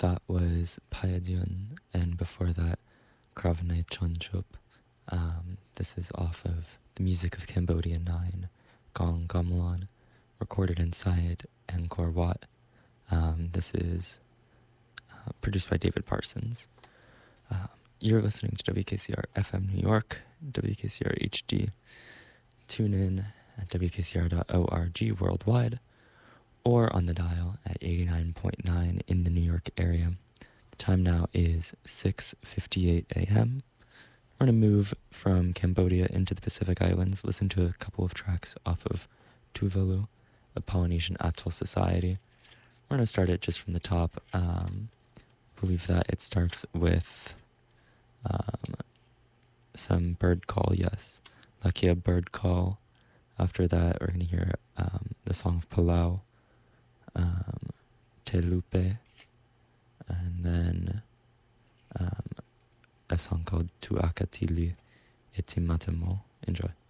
That was Payadiun, and before that, Kravane Chonchup. This is off of the music of Cambodia 9, Gong Gamelan, recorded inside Angkor Wat. This is produced by David Parsons. You're listening to WKCR FM New York, WKCR HD. Tune in at wkcr.org worldwide, or on the dial at 89.9 in the New York area. The time now is 6:58 a.m. We're going to move from Cambodia into the Pacific Islands, listen to a couple of tracks off of Tuvalu, a Polynesian Atoll Society. We're going to start it just from the top. I believe that it starts with some bird call, yes. Lakia bird call. After that, we're going to hear the song of Palau, Te Lupe, and then a song called Tu Akatili Itimatemo. Enjoy.